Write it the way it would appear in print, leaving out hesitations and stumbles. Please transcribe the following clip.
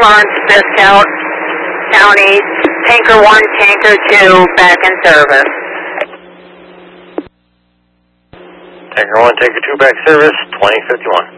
Pond, Smith County, Tanker 1, Tanker 2, back in service. Tanker 1, Tanker 2, back service, 2051.